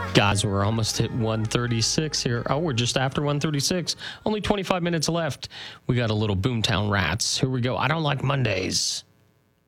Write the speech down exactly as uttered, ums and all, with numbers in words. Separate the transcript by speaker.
Speaker 1: Guys, we're almost at one thirty-six here. Oh, we're just after one thirty-six. Only twenty-five minutes left. We got a little Boomtown Rats. Here we go. I don't like Mondays.